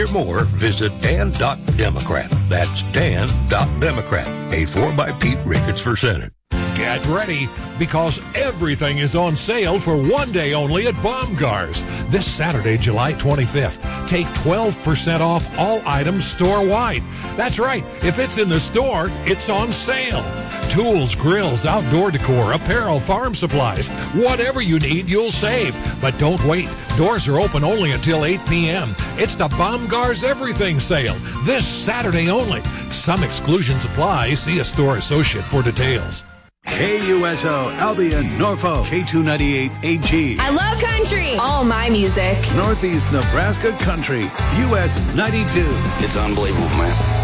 hear more, visit Dan.Democrat. That's Dan.Democrat. Paid for by Pete Ricketts for Senate. Get ready, because everything is on sale for one day only at Baumgars. This Saturday, July 25th, take 12% off all items store-wide. That's right, if it's in the store, it's on sale. Tools, grills, outdoor decor, apparel, farm supplies, whatever you need, you'll save. But don't wait. Doors are open only until 8 p.m. It's the Baumgars Everything Sale, this Saturday only. Some exclusions apply. See a store associate for details. KUSO, Albion, Norfolk, K298 AG. I love country. All my music. Northeast Nebraska Country, US 92. It's unbelievable, man.